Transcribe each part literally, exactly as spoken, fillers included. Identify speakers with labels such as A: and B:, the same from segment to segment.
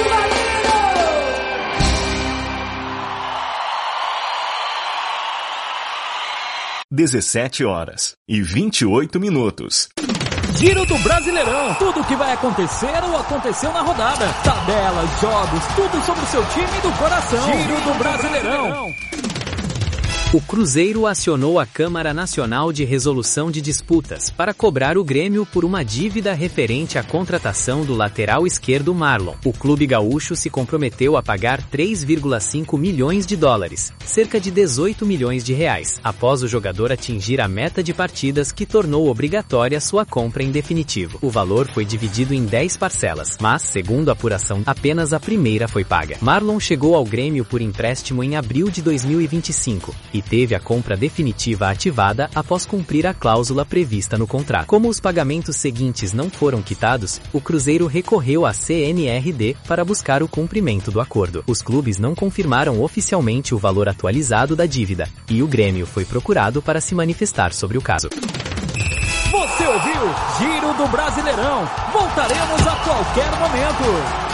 A: dezessete horas e vinte e oito minutos.
B: Giro do Brasileirão. Tudo o que vai acontecer ou aconteceu na rodada. Tabelas, jogos, tudo sobre o seu time do coração. Giro do Brasileirão.
C: O Cruzeiro acionou a Câmara Nacional de Resolução de Disputas para cobrar o Grêmio por uma dívida referente à contratação do lateral esquerdo Marlon. O clube gaúcho se comprometeu a pagar três vírgula cinco milhões de dólares, cerca de dezoito milhões de reais, após o jogador atingir a meta de partidas que tornou obrigatória sua compra em definitivo. O valor foi dividido em dez parcelas, mas, segundo a apuração, apenas a primeira foi paga. Marlon chegou ao Grêmio por empréstimo em abril de dois mil e vinte e cinco e teve a compra definitiva ativada após cumprir a cláusula prevista no contrato. Como os pagamentos seguintes não foram quitados, o Cruzeiro recorreu à C N R D para buscar o cumprimento do acordo. Os clubes não confirmaram oficialmente o valor atualizado da dívida, e o Grêmio foi procurado para se manifestar sobre o caso.
B: Você ouviu Giro do Brasileirão. Voltaremos a qualquer momento.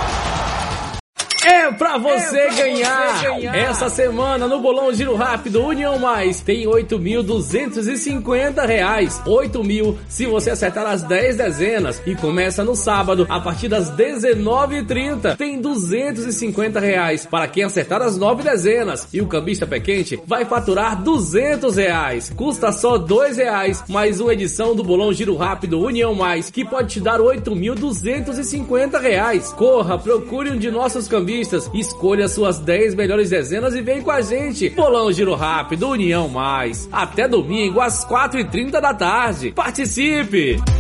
B: É pra você, é pra ganhar. você ganhar! Essa semana no Bolão Giro Rápido União Mais tem oito mil duzentos e cinquenta reais. oito mil se você acertar as dez dezenas. E começa no sábado, a partir das dezenove e trinta. Tem duzentos e cinquenta reais para quem acertar as nove dezenas. E o cambista pé quente vai faturar duzentos reais. Custa só dois reais, mais uma edição do Bolão Giro Rápido União Mais, que pode te dar oito mil duzentos e cinquenta reais. Corra, procure um de nossos cambistas. Escolha suas dez melhores dezenas e vem com a gente. Bolão Giro Rápido União Mais. Até domingo às quatro e trinta da tarde. Participe!